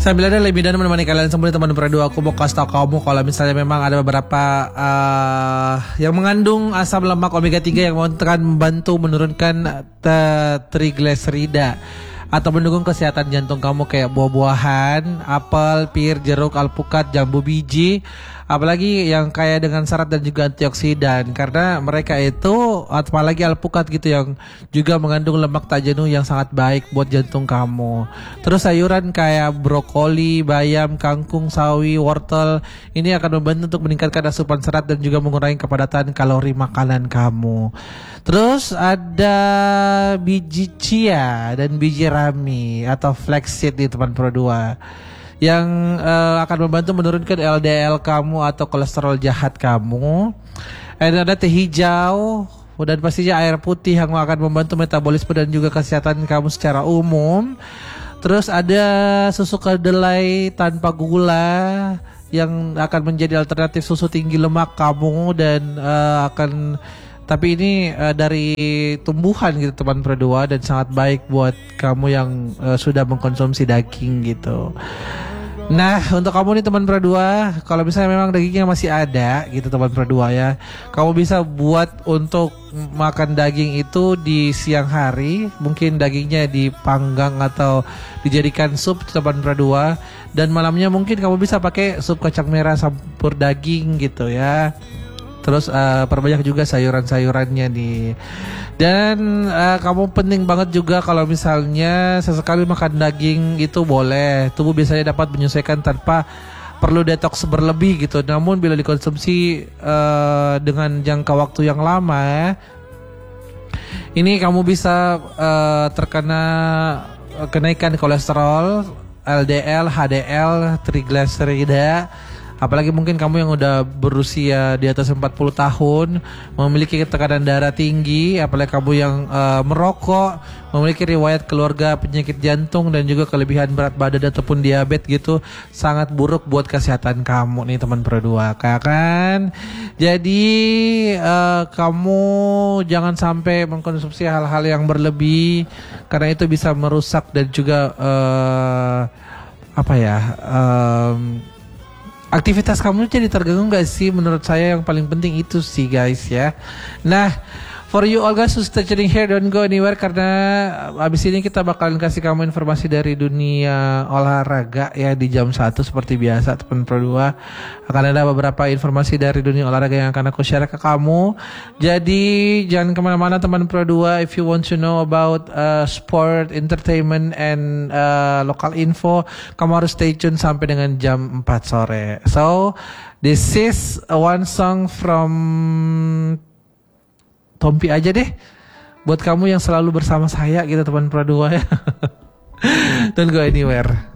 Sambil ada lebih dan menemani kalian semua teman berdua, aku mau kasih tau kamu kalau misalnya memang ada beberapa yang mengandung asam lemak omega 3 yang akan membantu menurunkan trigliserida atau mendukung kesehatan jantung kamu, kayak buah-buahan, apel, pir, jeruk, alpukat, jambu biji, apalagi yang kaya dengan serat dan juga antioksidan, karena mereka itu, apalagi alpukat gitu yang juga mengandung lemak tak jenuh yang sangat baik buat jantung kamu. Terus sayuran kayak brokoli, bayam, kangkung, sawi, wortel ini akan membantu untuk meningkatkan asupan serat dan juga mengurangi kepadatan kalori makanan kamu. Terus ada biji chia dan biji rami atau flaxseed di teman Pro 2 yang akan membantu menurunkan LDL kamu atau kolesterol jahat kamu. Dan ada teh hijau dan pastinya air putih yang akan membantu metabolisme dan juga kesehatan kamu secara umum. Terus ada susu kedelai tanpa gula yang akan menjadi alternatif susu tinggi lemak kamu dan tapi ini dari tumbuhan gitu teman Pro 2 dan sangat baik buat kamu yang sudah mengkonsumsi daging gitu. Nah, untuk kamu nih teman Pro 2, kalau misalnya memang dagingnya masih ada gitu teman Pro 2 ya, kamu bisa buat untuk makan daging itu di siang hari, mungkin dagingnya dipanggang atau dijadikan sup teman Pro 2, dan malamnya mungkin kamu bisa pakai sup kacang merah campur daging gitu ya. Terus perbanyak juga sayuran-sayurannya nih. Dan kamu penting banget juga kalau misalnya sesekali makan daging itu boleh. Tubuh biasanya dapat menyesuaikan tanpa perlu detoks berlebih gitu. Namun bila dikonsumsi dengan jangka waktu yang lama, ini kamu bisa terkena kenaikan kolesterol, LDL, HDL, trigliserida. Apalagi mungkin kamu yang udah berusia di atas 40 tahun, memiliki tekanan darah tinggi, apalagi kamu yang merokok, memiliki riwayat keluarga penyakit jantung dan juga kelebihan berat badan ataupun diabetes gitu, sangat buruk buat kesehatan kamu nih teman Pro 2, kan? Jadi kamu jangan sampai mengkonsumsi hal-hal yang berlebih, karena itu bisa merusak dan juga aktivitas kamu jadi terganggu gak sih? Menurut saya yang paling penting itu sih guys ya. Nah, for you all guys who stay tuning here, don't go anywhere, karena abis ini kita bakalan kasih kamu informasi dari dunia olahraga ya di jam 1 seperti biasa teman Pro 2. Akan ada beberapa informasi dari dunia olahraga yang akan aku share ke kamu. Jadi jangan kemana-mana teman Pro 2. If you want to know about sport, entertainment and local info, kamu harus stay tune sampai dengan jam 4 sore. So this is one song from Tompi aja deh, buat kamu yang selalu bersama saya gitu teman Pro 2 ya. Don't go anywhere.